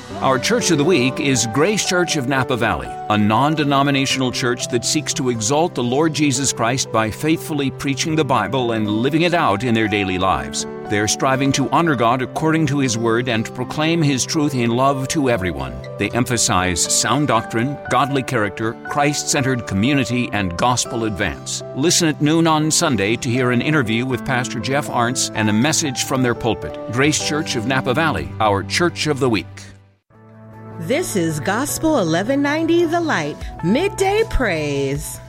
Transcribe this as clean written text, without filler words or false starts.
Our Church of the Week is Grace Church of Napa Valley, a non-denominational church that seeks to exalt the Lord Jesus Christ by faithfully preaching the Bible and living it out in their daily lives. They're striving to honor God according to His Word and proclaim His truth in love to everyone. They emphasize sound doctrine, godly character, Christ-centered community, and gospel advance. Listen at noon on Sunday to hear an interview with Pastor Jeff Arntz and a message from their pulpit. Grace Church of Napa Valley, our Church of the Week. This is Gospel 1190 The Light, Midday Praise.